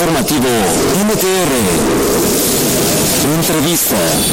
Informativo MTR. Entrevista.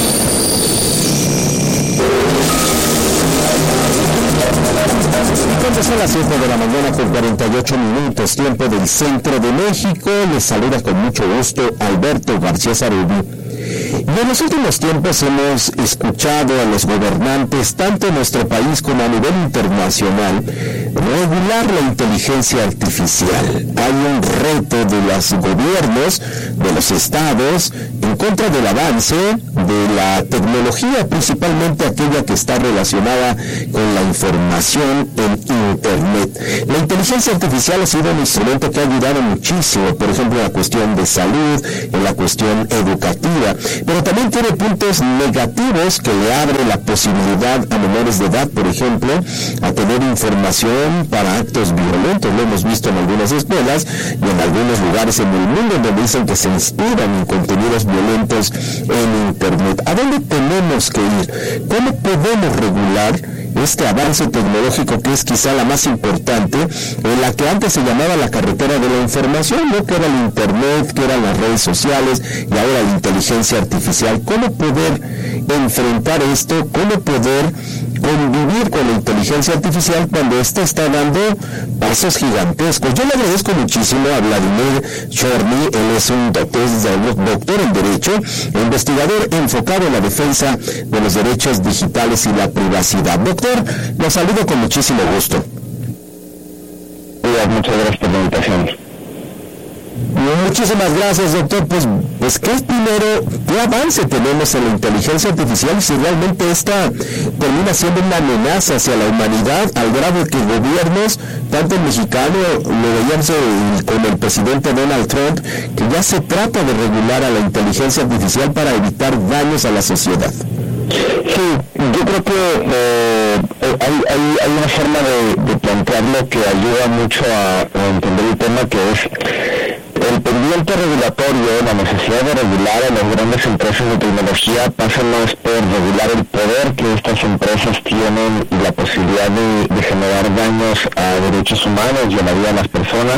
Cuando son las 7 de la mañana con 48 minutos, tiempo del centro de México, les saluda con mucho gusto Alberto García Zarubi. Y en los últimos tiempos hemos escuchado a los gobernantes, tanto en nuestro país como a nivel internacional, regular la inteligencia artificial. Hay un reto de los gobiernos, de los estados, en contra del avance de la tecnología, principalmente aquella que está relacionada con la información en Internet. La inteligencia artificial ha sido un instrumento que ha ayudado muchísimo, por ejemplo, en la cuestión de salud, en la cuestión educativa, pero también tiene puntos negativos que le abre la posibilidad a menores de edad, por ejemplo, a tener información para actos violentos. Lo hemos visto en algunas escuelas y en algunos lugares en el mundo donde dicen que se inspiran en contenidos violentos en Internet. ¿A dónde tenemos que ir? ¿Cómo podemos regular este avance tecnológico que es quizá la más importante, en la que antes se llamaba la carretera de la información, ¿no? Que era el Internet, que eran las redes sociales y ahora la inteligencia artificial? ¿Cómo poder enfrentar esto? ¿Cómo poder convivir con la inteligencia artificial cuando ésta está dando pasos gigantescos? Yo le agradezco muchísimo a Vladimir Chorny. Él es un doctor en Derecho, investigador enfocado en la defensa de los derechos digitales y la privacidad. Doctor, los saludo con muchísimo gusto. Muchas gracias por la invitación. Muchísimas gracias, doctor. Pues ¿qué avance tenemos en la inteligencia artificial si realmente esta termina siendo una amenaza hacia la humanidad, al grado que gobiernos, tanto el mexicano, lo veíamos con el presidente Donald Trump, que ya se trata de regular a la inteligencia artificial para evitar daños a la sociedad? Sí, yo creo que hay una forma de plantearlo que ayuda mucho a entender el tema, que es el pendiente regulatorio. La necesidad de regular a las grandes empresas de tecnología pasa más por regular el poder que estas empresas tienen y la posibilidad de generar daños a derechos humanos y a la vida de las personas,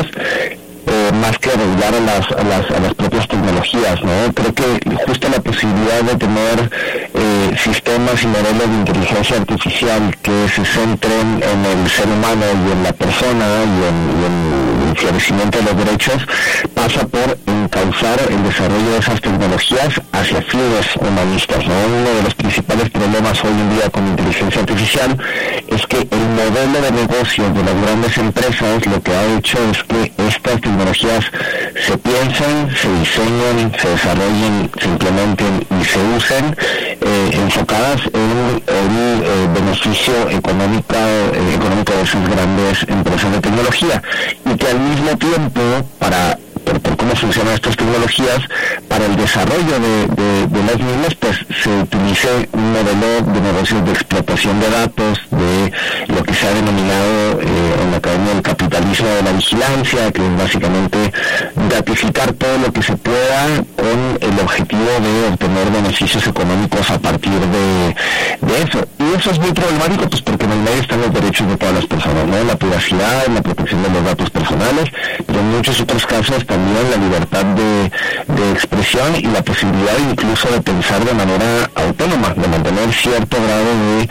más que regular a las propias tecnologías, ¿no? Creo que justo la posibilidad de tener sistemas y modelos de inteligencia artificial que se centren en el ser humano y en la persona y en el florecimiento de los derechos pasa por encauzar el desarrollo de esas tecnologías hacia fines humanistas, ¿no? Uno de los principales problemas hoy en día con la inteligencia artificial es que el modelo de negocio de las grandes empresas lo que ha hecho es que estas tecnologías se piensen, se diseñen, se desarrollen, se implementen y se usen enfocadas en el beneficio económico de esas grandes empresas de tecnología, y que al mismo tiempo, por cómo funcionan estas tecnologías, para el desarrollo de las mismas, pues se utilice un modelo de negocios de explotación de datos, de lo que se ha denominado en la Academia del Capitalismo de la Vigilancia, que es básicamente gratificar todo lo que se pueda con el objetivo de obtener beneficios económicos a partir de eso. Y eso es muy problemático, pues porque en el medio están los derechos de todas las personas, ¿no? La privacidad, la protección de los datos personales, pero en muchos otros casos también la libertad de expresión y la posibilidad incluso de pensar de manera autónoma, de mantener cierto grado de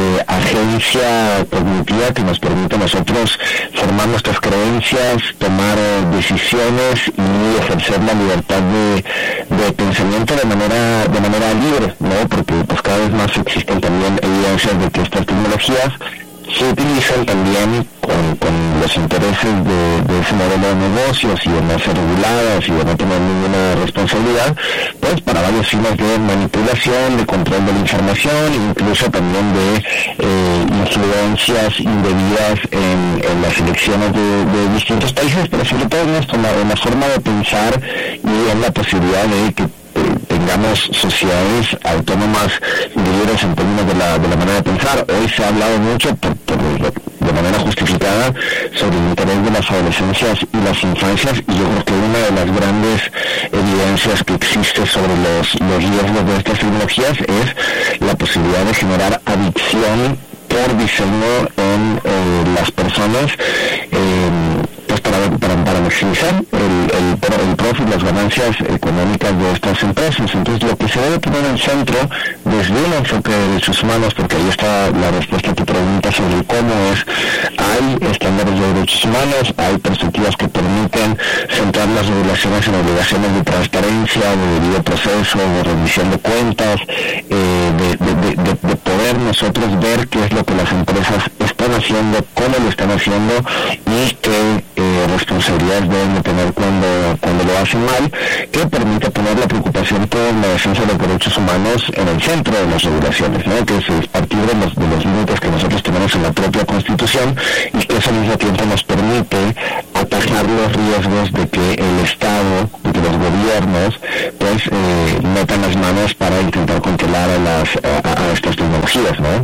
agencia cognitiva que nos permite a nosotros formar nuestras creencias, tomar decisiones y ejercer la libertad de pensamiento de manera libre, ¿no? Porque pues cada vez más existen también evidencias de que estas tecnologías se utilizan también con los intereses de ese modelo de negocios y de no ser reguladas y de no tener ninguna responsabilidad, pues para varios fines de manipulación, de control de la información, incluso también de influencias indebidas en las elecciones de distintos países, pero sobre todo en esto, en la forma de pensar y en la posibilidad de que tengamos sociedades autónomas y libres en términos de la manera de pensar. Hoy se ha hablado mucho de manera justificada sobre el interés de las adolescencias y las infancias, y yo creo que una de las grandes evidencias que existe sobre los riesgos de estas tecnologías es la posibilidad de generar adicción por diseño en las personas, pues para para maximizar el profit, las ganancias económicas de estas empresas. Entonces, lo que se debe poner en el centro desde un enfoque de derechos humanos, porque ahí está la respuesta a tu pregunta sobre cómo es, hay estándares de derechos humanos, hay perspectivas que permiten centrar las regulaciones en obligaciones de transparencia, de debido proceso, de rendición de cuentas, de poder nosotros ver qué es lo que las empresas están haciendo, cómo lo están haciendo y qué responsabilidades deben de tener cuando lo hacen mal, que permite poner la preocupación por la defensa de los derechos humanos en el centro de las regulaciones, ¿no? Que es partir de los límites que nosotros tenemos en la propia Constitución y que eso al mismo tiempo nos permite atajar los riesgos de que el Estado, de que los gobiernos pues metan las manos para intentar controlar a estas tecnologías, ¿no?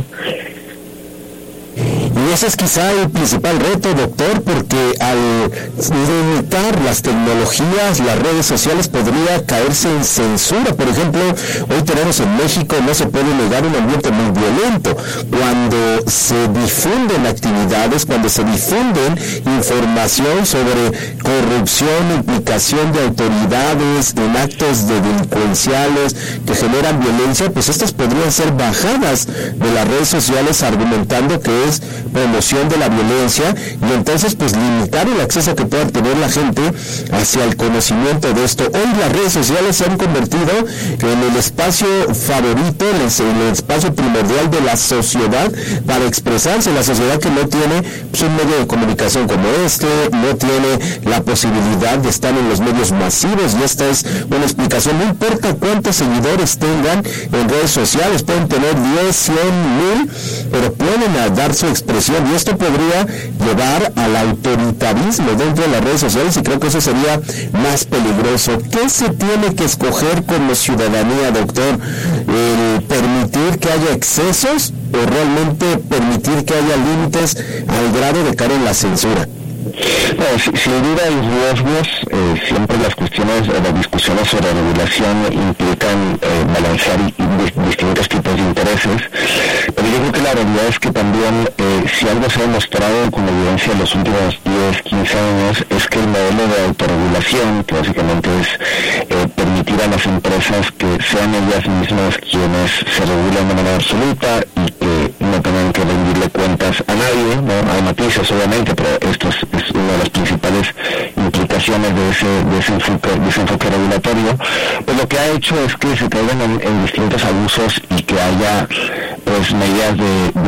Y ese es quizá el principal reto, doctor, porque al limitar las tecnologías, las redes sociales, podría caerse en censura. Por ejemplo, hoy tenemos en México, no se puede negar, un ambiente muy violento. Cuando se difunden actividades, cuando se difunden información sobre corrupción, implicación de autoridades en actos delincuenciales que generan violencia, pues estas podrían ser bajadas de las redes sociales argumentando que es promoción de la violencia, y entonces pues limitar el acceso que pueda tener la gente hacia el conocimiento de esto. Hoy las redes sociales se han convertido en el espacio favorito, en el espacio primordial de la sociedad para expresarse. La sociedad que no tiene pues, un medio de comunicación como no tiene la posibilidad de estar en los medios masivos, y esta es una explicación. No importa cuántos seguidores tengan en redes sociales, pueden tener 10, 100, 1000, pero pueden dar su expresión, y esto podría llevar al autoritarismo dentro de las redes sociales, y creo que eso sería más peligroso. ¿Qué se tiene que escoger como ciudadanía, doctor? ¿El permitir que haya excesos o realmente permitir que haya límites al grado de caer en la censura? No, sin duda hay riesgos, siempre las cuestiones, las discusiones sobre regulación implican balancear distintos tipos de intereses, pero yo creo que la realidad es que también si algo se ha demostrado con evidencia en los últimos 10, 15 años, es que el modelo de autorregulación, que básicamente es permitir a las empresas que sean ellas mismas quienes se regulan de manera absoluta y que no tengan que rendirle cuentas a nadie, ¿no? Hay matices obviamente, pero esto es una de las principales implicaciones de ese enfoque regulatorio. Pues lo que ha hecho es que se caigan en distintos abusos y que haya pues medidas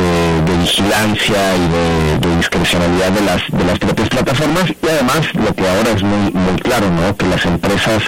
de vigilancia y de discrecionalidad de las propias plataformas, y además lo que ahora es muy claro, ¿no? Que las empresas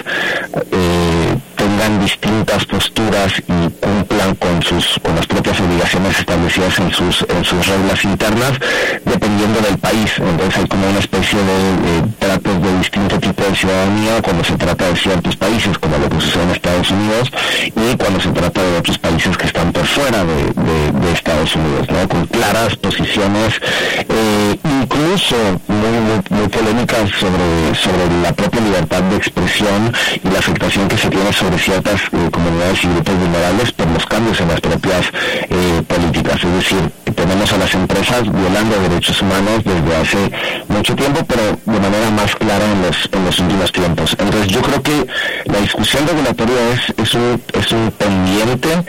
tengan distintas posturas y cumplan con las propias obligaciones establecidas en sus reglas internas, dependiendo del país. Entonces hay como una especie de tratos de distinto tipo de ciudadanía cuando se trata de ciertos países, como lo que sucede en Estados Unidos, y cuando se trata de otros países que están por fuera de Estados Unidos, ¿no? Con claras posiciones, incluso muy polémicas sobre la propia libertad de expresión y la afectación que se tiene sobre ciertas comunidades y grupos vulnerables por los cambios en las propias políticas. Es decir, tenemos a las empresas violando derechos humanos desde hace mucho tiempo, pero de manera más clara en los últimos tiempos. Entonces yo creo que la discusión regulatoria es un pendiente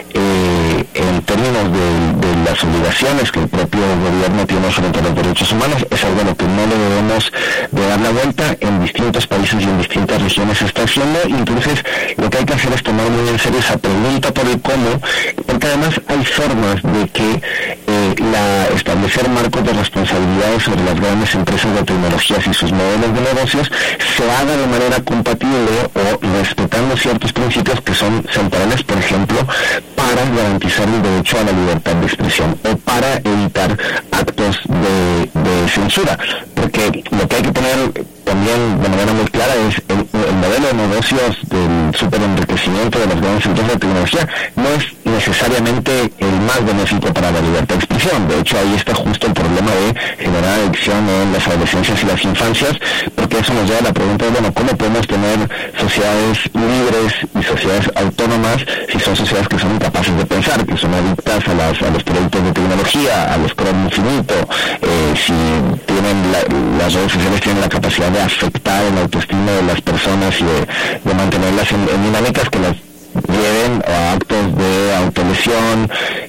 en términos de las obligaciones que el propio gobierno tiene frente a los derechos humanos. Es algo a lo que no le debemos de dar la vuelta. En distintos países y en distintas regiones se está haciendo, y entonces lo que hay que hacer es tomar muy en serio esa pregunta por el cómo, porque además hay formas de que establecer marcos de responsabilidades sobre las grandes empresas de tecnologías y sus modelos de negocios se haga de manera compatible o respetando ciertos principios que son centrales, por ejemplo, para garantizar el derecho a la libertad de expresión o para evitar actos de censura, porque lo que hay que poner también de manera muy clara es el modelo de negocios del superenriquecimiento de las grandes empresas de tecnología no necesariamente el más benéfico para la libertad de expresión. De hecho, ahí está justo el problema de generar adicción en las adolescencias y las infancias, porque eso nos lleva a la pregunta de, bueno, ¿cómo podemos tener sociedades libres y sociedades autónomas si son sociedades que son incapaces de pensar, que son adictas a los productos de tecnología, a los Chrome infinito, si tienen las redes sociales tienen la capacidad de afectar el autoestima de las personas y de mantenerlas en dinámicas que las lleven a actos de autolesión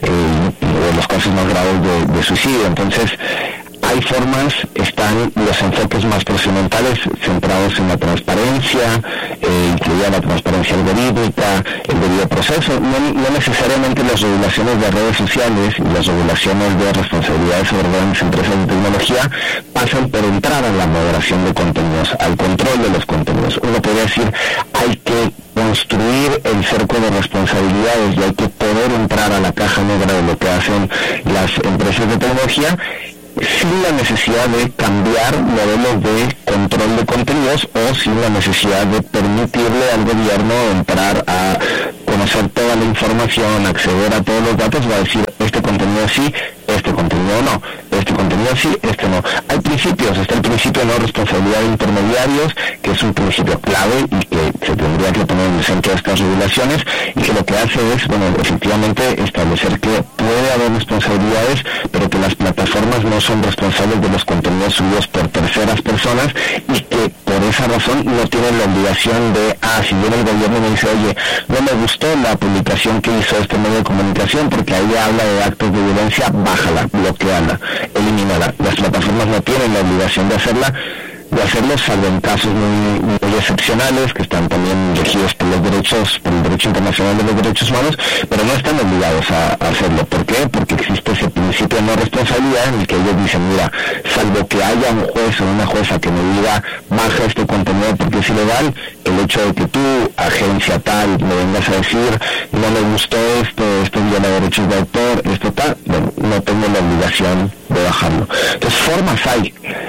o los casos más graves de suicidio? Entonces, hay formas, están los enfoques más procedimentales centrados en la transparencia, incluida la transparencia algorítmica, el debido proceso, no necesariamente las regulaciones de redes sociales y las regulaciones de responsabilidades sobre grandes empresas de tecnología pasan por entrar a la moderación de contenidos, al control de los contenidos. Uno podría decir, hay que construir el cerco de responsabilidades y hay que poder entrar a la caja negra de lo que hacen las empresas de tecnología, sin la necesidad de cambiar modelos de control de contenidos o sin la necesidad de permitirle al gobierno entrar a conocer toda la información, acceder a todos los datos, va a decir este contenido sí, este contenido no, este contenido sí, este no. Hay principios, está el principio de no responsabilidad de intermediarios, que es un principio clave y que se tendría que poner en el centro de estas regulaciones, y que lo que hace es, bueno, efectivamente establecer que puede haber responsabilidades, pero que las plataformas no son responsables de los contenidos subidos por terceras personas, y que por esa razón no tienen la obligación de, si viene el gobierno y me dice, oye, no me gustó la publicación que hizo este medio de comunicación porque ahí habla de actos de violencia, bájala, bloqueala, elimínala. Las plataformas no tienen la obligación de hacerlo, salvo en casos muy excepcionales que están también regidos por el derecho internacional de los derechos humanos, pero no están obligados a hacerlo. ¿Por qué? Porque existe ese principio de no responsabilidad en el que ellos dicen, mira, salvo que haya un juez o una jueza que me diga, baja este contenido porque es ilegal, el hecho de que tú, agencia tal, me vengas a decir, no me gustó esto viola derechos de autor, esto tal, bueno, no tengo la obligación de bajarlo. Entonces, formas hay.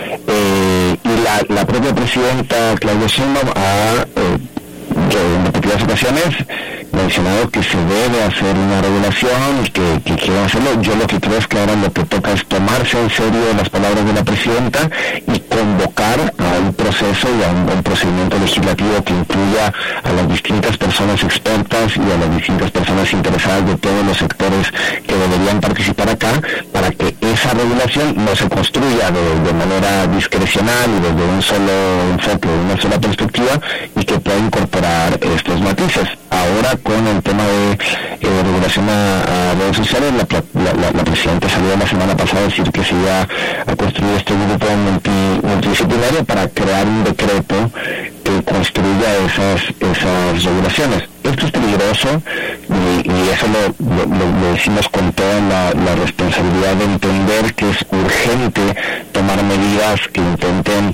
Y la propia presidenta Claudia Sheinbaum ha en repetidas ocasiones mencionado que se debe hacer una regulación y que quieren hacerlo. Yo lo que creo es que ahora lo que toca es tomarse en serio las palabras de la presidenta y convocar a un proceso y a un procedimiento legislativo que incluya a las distintas personas expertas y a las distintas personas interesadas de todos los sectores que deberían participar acá, para que esa regulación no se construya de manera discrecional y desde un solo enfoque, de una sola perspectiva, y que pueda incorporar estos matices. Ahora, con el tema de regulación a redes sociales, la presidenta salió la semana pasada a decir que se iba a construir este grupo multidisciplinario para crear un decreto que construya esas regulaciones. Esto es peligroso y eso lo decimos con toda la responsabilidad de entender que es urgente tomar medidas que intenten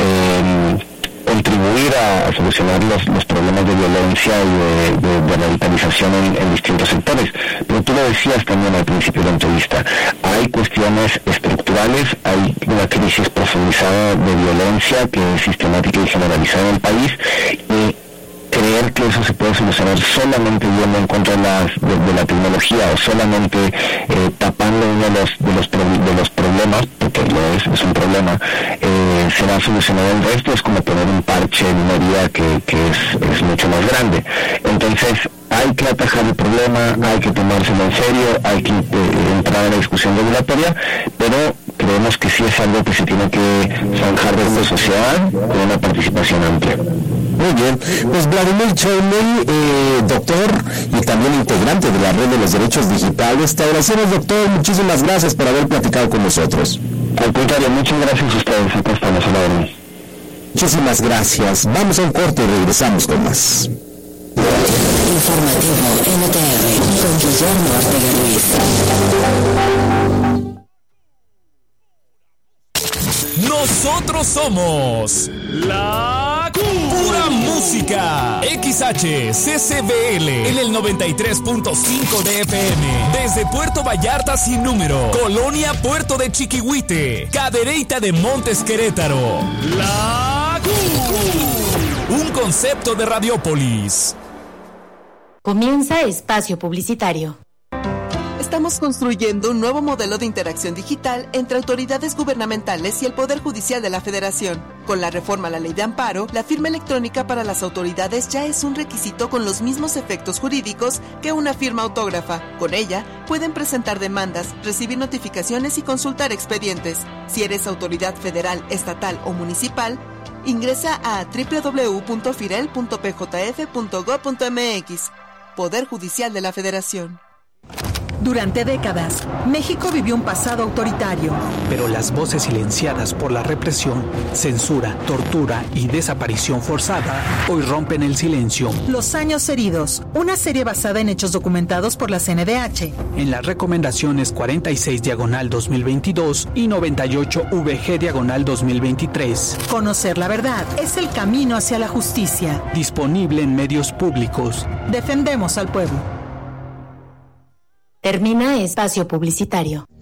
contribuir a solucionar los problemas de violencia y de radicalización en distintos sectores. Pero tú lo decías también al principio de la entrevista, hay cuestiones estructurales, hay una crisis profundizada de violencia que es sistemática y generalizada en el país, y creer que eso se puede solucionar solamente yendo en contra de la tecnología o solamente tapando uno de los problemas, porque es un problema, será solucionado el resto, es como poner un parche en una herida que es mucho más grande. Entonces, hay que atajar el problema, hay que tomárselo en serio, hay que entrar a la discusión regulatoria, pero creemos que sí es algo que se tiene que zanjar desde la sociedad con una participación amplia. Muy bien, pues Vladimir Chouney, doctor y también integrante de la Red de los Derechos Digitales, te agradecemos, doctor, muchísimas gracias por haber platicado con nosotros. Al contrario, muchas gracias a ustedes, acá estamos a la orden. Muchísimas gracias, vamos a un corte y regresamos con más. Informativo NTR con Guillermo Ortega Ruiz. Nosotros somos la pura música. XHCCBL en el 93.5 de FM. Desde Puerto Vallarta sin número. Colonia Puerto de Chiquihuite. Cadereyta de Montes Querétaro. La un concepto de Radiópolis. Comienza espacio publicitario. Estamos construyendo un nuevo modelo de interacción digital entre autoridades gubernamentales y el Poder Judicial de la Federación. Con la reforma a la Ley de Amparo, la firma electrónica para las autoridades ya es un requisito con los mismos efectos jurídicos que una firma autógrafa. Con ella, pueden presentar demandas, recibir notificaciones y consultar expedientes. Si eres autoridad federal, estatal o municipal, ingresa a www.firel.pjf.gov.mx. Poder Judicial de la Federación. Durante décadas, México vivió un pasado autoritario. Pero las voces silenciadas por la represión, censura, tortura y desaparición forzada hoy rompen el silencio. Los años heridos, una serie basada en hechos documentados por la CNDH. En las recomendaciones 46/2022 y 98/VG/2023. Conocer la verdad es el camino hacia la justicia. Disponible en medios públicos. Defendemos al pueblo. Termina espacio publicitario.